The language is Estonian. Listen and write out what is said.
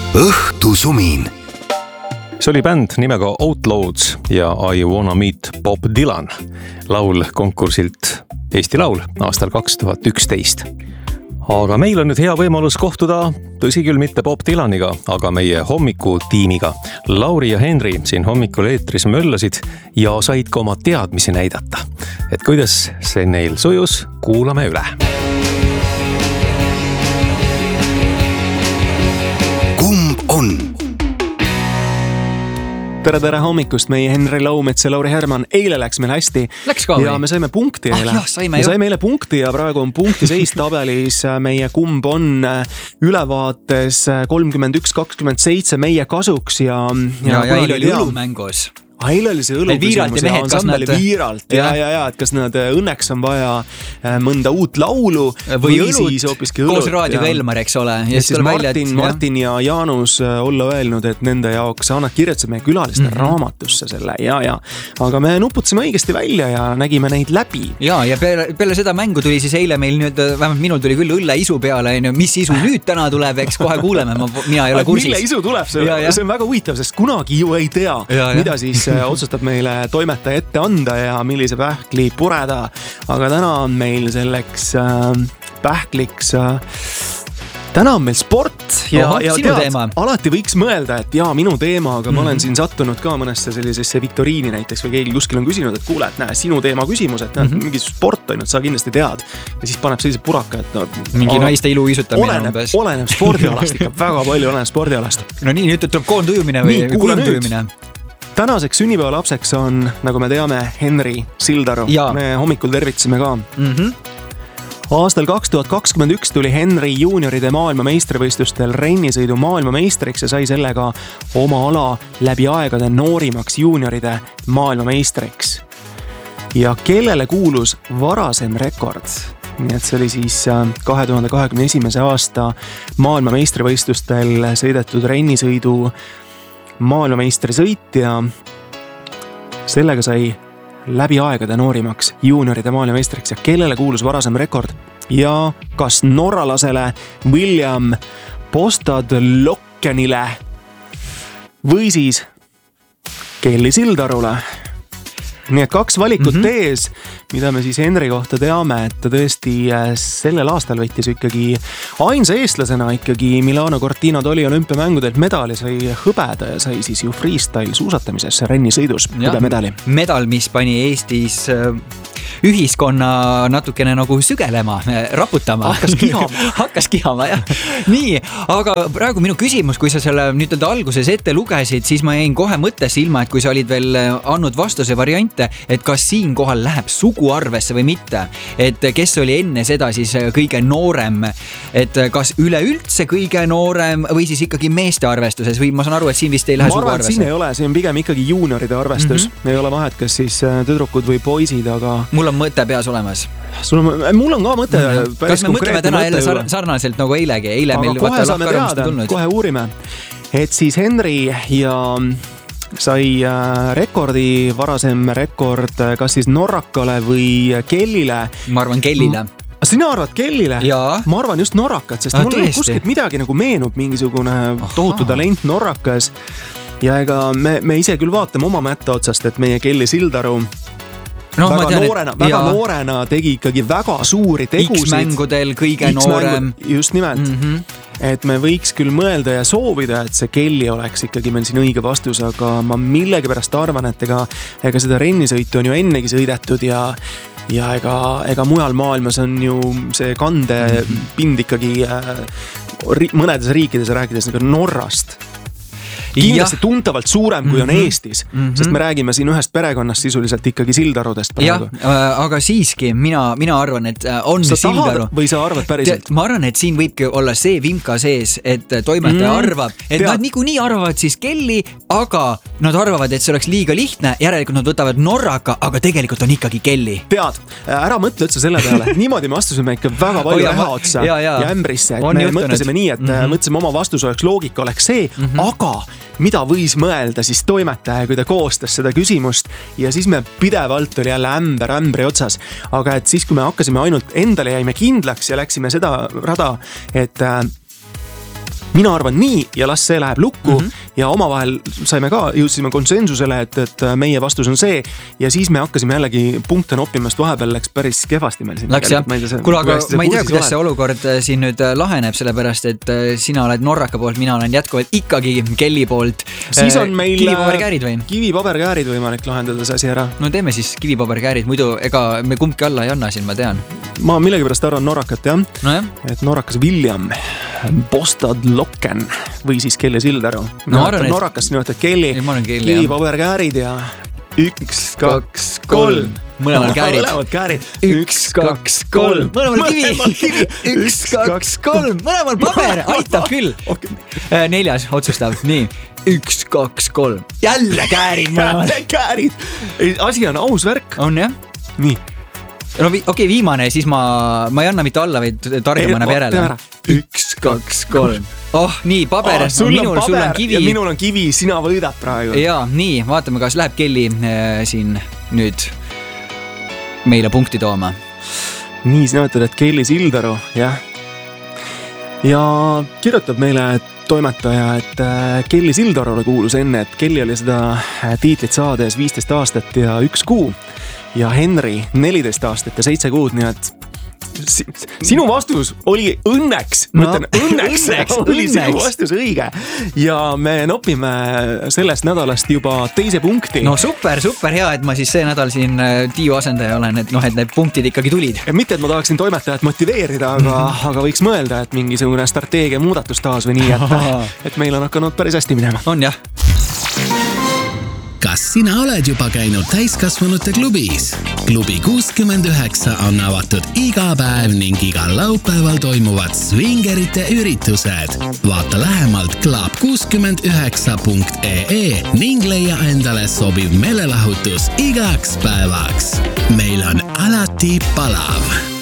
õhtusumin. See oli bänd nimega Outlaws ja I Wanna Meet Bob Dylan. Laul konkursilt Eesti Laul aastal 2011. Aga meil on nüüd hea võimalus kohtuda, tõsi küll mitte Bob Dylaniga, aga meie hommikutiimiga. Lauri ja Henri siin hommikul eetris möllasid ja said ka oma teadmisi näidata. Et kuidas see neil sujus, kuulame üle. Kumb on? Tere hommikust, meie Henri Laumets ja Lauri Herman. Eile läks meil hästi. Läks ka ja me saime punkti eile. Me saime eile punkti ja praegu on punkti seis tabelis meie kumb on ülevaates 31-27 meie kasuks ja eile oli õlumängus. Eile oli see õluküsimus ja ansambeli Viiralt. Ja, et kas nad õnneks on vaja mõnda uut laulu või õlut, koos raadioga Elmar, eks ole. Ja siis Martin ja Jaanus olla öelnud, et nende jaoks annad kirjutada meie külaliste raamatusse selle. Ja. Aga me nuputasime õigesti välja ja nägime neid läbi. Ja peale seda mängu tuli siis eile meil nüüd, vähemalt minul tuli küll õlle isu peale, mis isu nüüd täna tuleb, eks kohe kuuleme, mina ei ole kursis. Mille isu tuleb? See on väga huvitav, sest kunagi ju ei tea, mida siis otsustab meile toimetaja ette anda ja millise pähkli pureda. Aga täna on meil selleks pähkliks täna on meil sport ja tead, alati võiks mõelda, et minu teema, aga ma olen siin sattunud ka mõnesse sellisesse viktoriini näiteks või keegi kuskil on küsinud, et kuule, et näe, sinu teema küsimus, et mingi sport on, et sa kindlasti tead ja siis paneb sellise puraka, et mingi naiste ilu isutamine oleneb spordialast ikka, väga palju oleneb spordialast. No nii, nüüd tuleb koondujumine või kulandujumine. Tänaseks sünnipäeva lapseks on, nagu me teame, Henri Sildaru. Me hommikul tervitasime ka. Aastal 2021 tuli Henri juunioride maailmameistrivõistlustel rennisõidu maailmameistriks ja sai sellega oma ala läbi aegade noorimaks juunioride maailmameistriks. Ja kellele kuulus varasem rekord? Nii et see oli siis 2021. aasta maailmameistrivõistlustel sõidetud rennisõidu maailmameistri sõit ja sellega sai läbi aegade noorimaks juunioride maailmameistriks ja kellele kuulus varasem rekord ja kas norralasele William Postadlockenile või siis Kelly Sildarule. Nii et 2 valikut ees, mida me siis Henri kohta teame, et ta tõesti sellel aastal võttis ikkagi ainsa eestlasena ikkagi Milano Cortina d'Oli olümpiamängudelt medali, sai hõbeda ja sai siis ju freestyle suusatamises rennisõidus hõbemedali. Medal, mis pani Eestis ühiskonna natukene nagu sügelema, raputama. Hakkas kihama, jah. Nii, aga praegu minu küsimus, kui sa selle nüüd alguses ette lugesid, siis ma jäin kohe mõttesse ilma, et kui sa olid veel andnud vastuse variante, et kas siin kohal läheb suguarvesse või mitte, et kes oli enne seda siis kõige noorem, et kas üleüldse kõige noorem või siis ikkagi meeste arvestuses või ma saan aru, et siin vist ei lähe suguarvesse. Ma arvan, et siin ei ole, see on pigem ikkagi juunioride arvestus. Ei ole vahet, kas siis tüdrukud või poisid, aga mul on mõte peas olemas. Mul on ka mõte. Kas me mõtleme täna jälle sarnaselt nagu eilegi? Eile meil kohe saame teada, kohe uurime. Et siis Henri ja sai rekordi, varasem rekord kas siis norrakale või Kellile. Ma arvan Kellile. Sina arvad Kellile? Ma arvan just norrakat, sest mul kuskilt midagi nagu meenub mingisugune tohutu talent norrakas. Ja ega me ise küll vaatame oma mätta otsast, et meie Kelly Sildaru väga noorena tegi ikkagi väga suuri tegusid. X-mängudel kõige noorem. Just nimelt. Et me võiks küll mõelda ja soovida, et see Kelly oleks ikkagi meil siin õige vastus, aga ma millegi pärast arvan, et ega seda rennisõitu on ju ennegi sõidetud ja ega mujal maailmas on ju see kandepind ikkagi mõnedes riikides rääkides nagu Norrast. Kindlasti tuntavalt suurem, kui on Eestis, sest me räägime siin ühest perekonnast sisuliselt ikkagi Sildarudest praegu. Aga siiski, mina arvan, et on Sildaru. Või sa arvad päriselt? Ma arvan, et siin võibki olla see vimka sees, et toimetaja arvab, et nad niikuinii arvavad siis Kelly, aga nad arvavad, et see oleks liiga lihtne, järelikult nad võtavad norraka, aga tegelikult on ikkagi Kelly. Tead, ära mõtle üldse selle peale. Niimoodi me astusime ikka väga palju raha otsa ja ämbrisse. Me mõtlesime nii, et mõtlesime oma vastus oleks, loogika oleks see, aga mida võis mõelda siis toimetaja, kui ta koostas seda küsimust ja siis me pidevalt oli jälle ämbri otsas. Aga et siis, kui me hakkasime ainult endale jäime kindlaks ja läksime seda rada, et mina arvan nii ja las see läheb lukku ja omavahel saime ka, jõudsime konsensusele, et meie vastus on see ja siis me hakkasime jällegi punkte noppimast, vahepeal läks päris kehvasti meil siin. Läks jah, kuule, aga ma ei tea, kuidas see olukord siin nüüd laheneb, sellepärast, et sina oled Norraka poolt, mina olen jätkuvalt ikkagi Kelly poolt. Siis on meil kivipaberkäärid või? Kivipaberkäärid võimalik lahendada see asi ära. No teeme siis kivipaberkäärid, muidu ega me kumbki alla ei anna siin, ma tean. Ma millegipärast arvan Norrakat, jah. No jah. Et Norrakas William Bostad-Locken või siis Kelly Sildaru. Norrakas nimetad Kelly, kivipaberkäärid ja 1, 2, 3. Mõlemad käärid. 1, 2, 3. Mõlemal kivi. 1, 2, 3. Mõlemal paber. Aitab küll. 4. otsustav. Nii. 1, 2, 3. Jälle käärid. Käärid. Asi on aus värk. On jah? Nii. No okei, viimane, siis ma ei anna mitte alla, vaid targema näeb järele. 1, 2, 3. Nii, paber. Sul on paber ja minul on kivi, sina võidad praegu. Ja, nii, vaatame, kas läheb Kelly siin nüüd meile punkti tooma. Nii, sina ütled, et Kelly Sildaru, jah. Ja kirjutab meile toimetaja, et Kelly Sildarule kuulus enne, et Kelly oli seda tiitlit saades 15 aastat ja 1 kuu. Ja Henry 14 aastat ja 7 kuud, nii et sinu vastus oli õnneks, õnneks oli sinu vastus õige ja me nopime sellest nädalast juba teise punkti. No super hea, et ma siis see nädal siin Tiiu asendaja olen, et need punktid ikkagi tulid. Mitte, et ma tahaksin toimetajat motiveerida, aga võiks mõelda, et mingisugune strateegia muudatus taas või nii, et meil on hakanud päris hästi minema. On jah. Kas sina oled juba käinud täiskasvanute klubis? Klubi 69 on avatud iga päev ning igal laupäeval toimuvad swingerite üritused. Vaata lähemalt club69.ee ning leia endale sobiv meelelahutus igaks päevaks. Meil on alati palav.